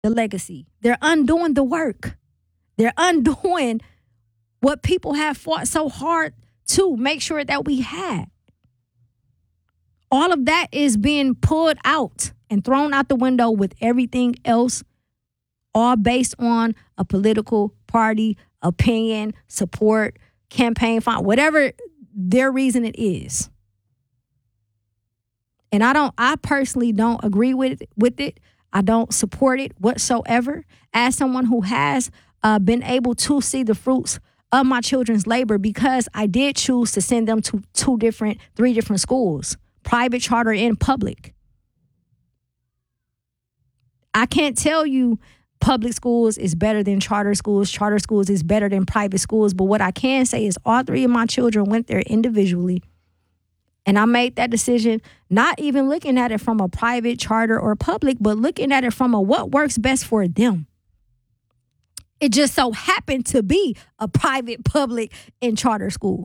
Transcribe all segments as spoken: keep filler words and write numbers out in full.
the legacy. They're undoing the work. They're undoing what people have fought so hard to make sure that we had. All of that is being pulled out and thrown out the window with everything else, all based on a political party, opinion, support, campaign fund, whatever their reason it is. And I don't, I personally don't agree with it, with it. I don't support it whatsoever. As someone who has uh, been able to see the fruits of my children's labor, because I did choose to send them to two different, three different schools, private, charter, and public. I can't tell you public schools is better than charter schools. Charter schools is better than private schools. But what I can say is all three of my children went there individually. And I made that decision, not even looking at it from a private, charter, or public, but looking at it from a what works best for them. It just so happened to be a private, public, and charter school.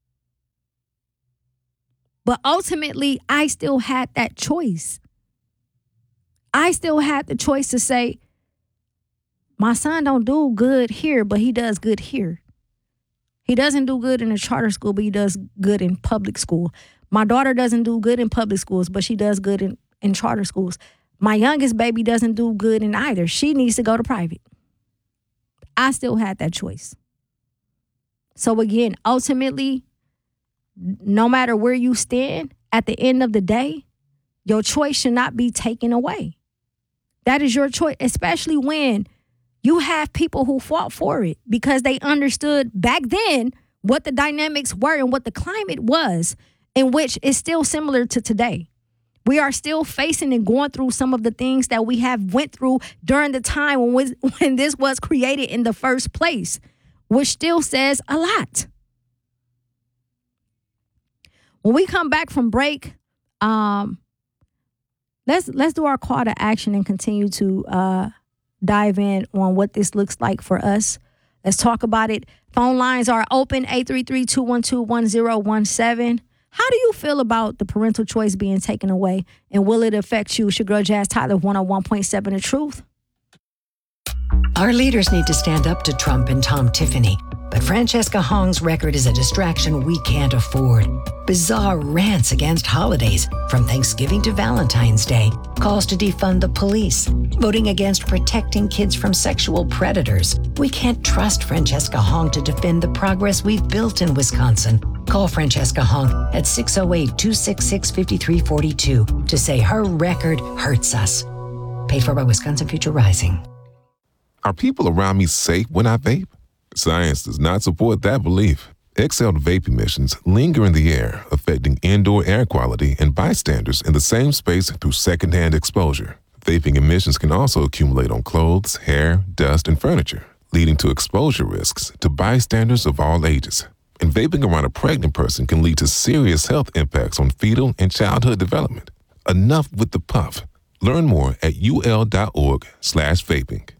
But ultimately, I still had that choice. I still had the choice to say, my son don't do good here, but he does good here. He doesn't do good in a charter school, but he does good in public school. My daughter doesn't do good in public schools, but she does good in, in charter schools. My youngest baby doesn't do good in either. She needs to go to private. I still had that choice. So again, ultimately, no matter where you stand, at the end of the day, your choice should not be taken away. That is your choice, especially when you have people who fought for it because they understood back then what the dynamics were and what the climate was, in which is still similar to today. We are still facing and going through some of the things that we have went through during the time when, was, when this was created in the first place, which still says a lot. When we come back from break, um, let's let's do our call to action and continue to uh, dive in on what this looks like for us. Let's talk about it. Phone lines are open, eight three three, two one two, one zero one seven. How do you feel about the parental choice being taken away, and will it affect you? It's your girl, Jazz Tyler, one oh one point seven The Truth. Our leaders need to stand up to Trump and Tom Tiffany, but Francesca Hong's record is a distraction we can't afford. Bizarre rants against holidays, from Thanksgiving to Valentine's Day, calls to defund the police, voting against protecting kids from sexual predators. We can't trust Francesca Hong to defend the progress we've built in Wisconsin. Call Francesca Hong at six oh eight, two six six, five three four two to say her record hurts us. Paid for by Wisconsin Future Rising. Are people around me safe when I vape? Science does not support that belief. Exhaled vape emissions linger in the air, affecting indoor air quality and bystanders in the same space through secondhand exposure. Vaping emissions can also accumulate on clothes, hair, dust, and furniture, leading to exposure risks to bystanders of all ages. And vaping around a pregnant person can lead to serious health impacts on fetal and childhood development. Enough with the puff. Learn more at ul.org slash vaping.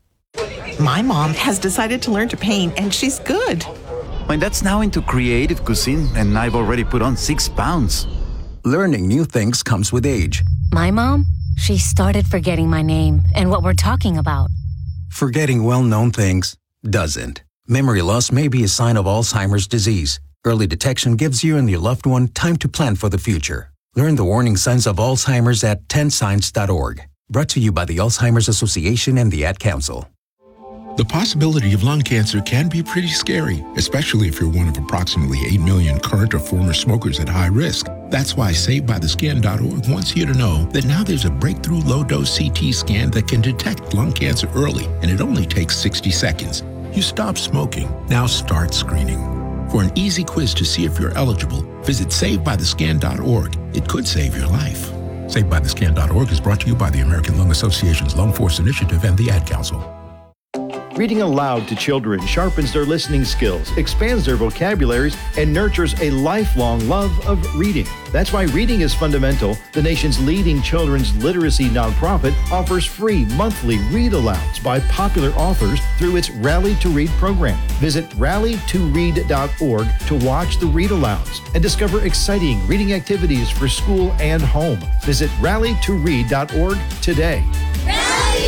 My mom has decided to learn to paint, and she's good. My dad's now into creative cuisine, and I've already put on six pounds. Learning new things comes with age. My mom, she started forgetting my name and what we're talking about. Forgetting well-known things doesn't. Memory loss may be a sign of Alzheimer's disease. Early detection gives you and your loved one time to plan for the future. Learn the warning signs of Alzheimer's at ten signs dot org. Brought to you by the Alzheimer's Association and the Ad Council. The possibility of lung cancer can be pretty scary, especially if you're one of approximately eight million current or former smokers at high risk. That's why Saved By The Skin dot org wants you to know that now there's a breakthrough low-dose C T scan that can detect lung cancer early, and it only takes sixty seconds. You stop smoking, now start screening. For an easy quiz to see if you're eligible, visit Saved By The Skin dot org. It could save your life. Saved By The Skin dot org is brought to you by the American Lung Association's Lung Force Initiative and the Ad Council. Reading aloud to children sharpens their listening skills, expands their vocabularies, and nurtures a lifelong love of reading. That's why Reading is Fundamental, the nation's leading children's literacy nonprofit, offers free monthly read-alouds by popular authors through its Rally to Read program. Visit rally to read dot org to watch the read-alouds and discover exciting reading activities for school and home. Visit rally to read dot org today.